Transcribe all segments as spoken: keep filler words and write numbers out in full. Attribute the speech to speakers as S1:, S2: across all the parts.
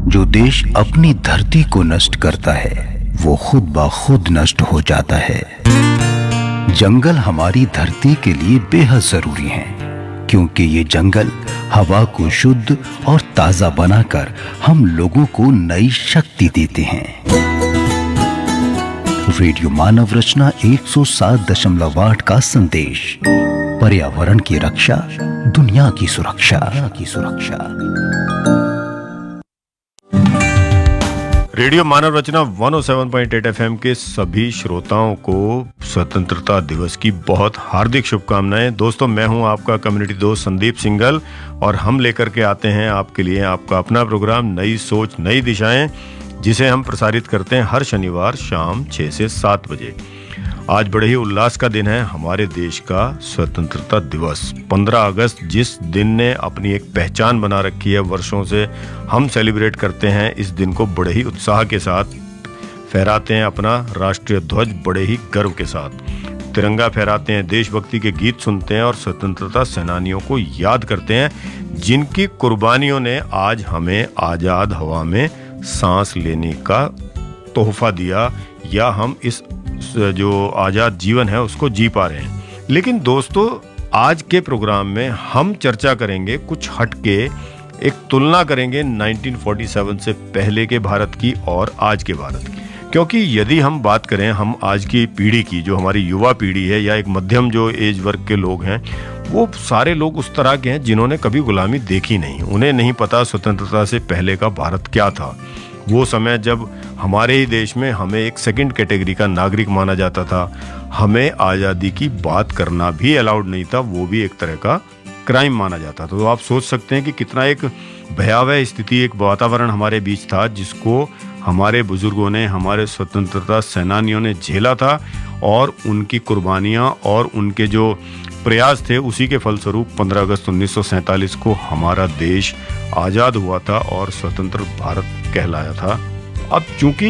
S1: जो देश अपनी धरती को नष्ट करता है वो खुद ब खुद नष्ट हो जाता है। जंगल हमारी धरती के लिए बेहद जरूरी हैं, क्योंकि ये जंगल हवा को शुद्ध और ताजा बनाकर हम लोगों को नई शक्ति देते हैं। रेडियो मानव रचना एक सौ सात दशमलव आठ का संदेश, पर्यावरण की रक्षा, दुनिया की सुरक्षा की सुरक्षा।
S2: रेडियो मानव रचना एक सौ सात पॉइंट आठ एफएम के सभी श्रोताओं को स्वतंत्रता दिवस की बहुत हार्दिक शुभकामनाएं। दोस्तों, मैं हूं आपका कम्युनिटी दोस्त संदीप सिंघल और हम लेकर के आते हैं आपके लिए आपका अपना प्रोग्राम नई सोच नई दिशाएं, जिसे हम प्रसारित करते हैं हर शनिवार शाम छह से सात बजे। आज बड़े ही उल्लास का दिन है, हमारे देश का स्वतंत्रता दिवस पंद्रह अगस्त, जिस दिन ने अपनी एक पहचान बना रखी है। वर्षों से हम सेलिब्रेट करते हैं इस दिन को, बड़े ही उत्साह के साथ फहराते हैं अपना राष्ट्रीय ध्वज, बड़े ही गर्व के साथ तिरंगा फहराते हैं, देशभक्ति के गीत सुनते हैं और स्वतंत्रता सेनानियों को याद करते हैं, जिनकी कुर्बानियों ने आज हमें आज़ाद हवा में सांस लेने का तोहफा दिया, या हम इस जो आज़ाद जीवन है उसको जी पा रहे हैं। लेकिन दोस्तों, आज के प्रोग्राम में हम चर्चा करेंगे कुछ हटके, एक तुलना करेंगे उन्नीस सौ सैंतालीस से पहले के भारत की और आज के भारत की। क्योंकि यदि हम बात करें हम आज की पीढ़ी की, जो हमारी युवा पीढ़ी है या एक मध्यम जो एज वर्ग के लोग हैं, वो सारे लोग उस तरह के हैं जिन्होंने कभी गुलामी देखी नहीं। उन्हें नहीं पता स्वतंत्रता से पहले का भारत क्या था। वो समय जब हमारे ही देश में हमें एक सेकंड कैटेगरी का नागरिक माना जाता था, हमें आज़ादी की बात करना भी अलाउड नहीं था, वो भी एक तरह का क्राइम माना जाता था। तो आप सोच सकते हैं कि कितना एक भयावह स्थिति, एक वातावरण हमारे बीच था, जिसको हमारे बुजुर्गों ने, हमारे स्वतंत्रता सेनानियों ने झेला था, और उनकी कुर्बानियाँ और उनके जो प्रयास थे, उसी के फलस्वरूप पंद्रह अगस्त उन्नीस सौ सैंतालीस को हमारा देश आज़ाद हुआ था और स्वतंत्र भारत कहलाया था। अब चूंकि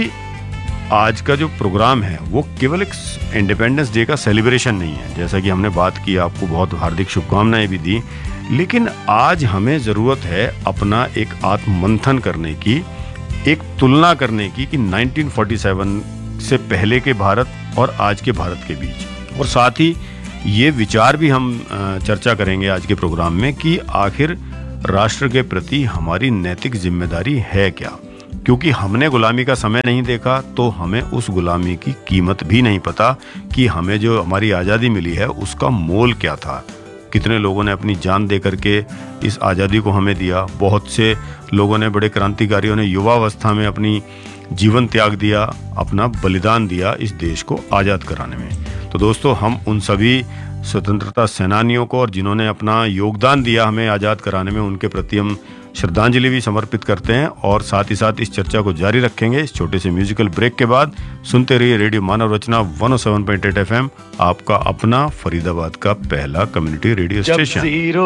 S2: आज का जो प्रोग्राम है वो केवल एक इंडिपेंडेंस डे का सेलिब्रेशन नहीं है, जैसा कि हमने बात की, आपको बहुत हार्दिक शुभकामनाएं भी दी, लेकिन आज हमें ज़रूरत है अपना एक आत्ममंथन करने की, एक तुलना करने की कि उन्नीस सौ सैंतालीस से पहले के भारत और आज के भारत के बीच। और साथ ही ये विचार भी हम चर्चा करेंगे आज के प्रोग्राम में कि आखिर राष्ट्र के प्रति हमारी नैतिक जिम्मेदारी है क्या। क्योंकि हमने गुलामी का समय नहीं देखा, तो हमें उस गुलामी की कीमत भी नहीं पता कि हमें जो हमारी आज़ादी मिली है उसका मोल क्या था। कितने लोगों ने अपनी जान दे करके इस आज़ादी को हमें दिया। बहुत से लोगों ने, बड़े क्रांतिकारियों ने युवावस्था में अपनी जीवन त्याग दिया, अपना बलिदान दिया इस देश को आज़ाद कराने में। तो दोस्तों, हम उन सभी स्वतंत्रता सेनानियों को और जिन्होंने अपना योगदान दिया हमें आज़ाद कराने में, उनके प्रति हम श्रद्धांजलि भी समर्पित करते हैं और साथ ही साथ इस चर्चा को जारी रखेंगे इस छोटे से म्यूजिकल ब्रेक के बाद। सुनते रहिए रेडियो मानव रचना एक सौ सात पॉइंट आठ एफएम, आपका अपना फरीदाबाद का पहला कम्युनिटी रेडियो स्टेशन।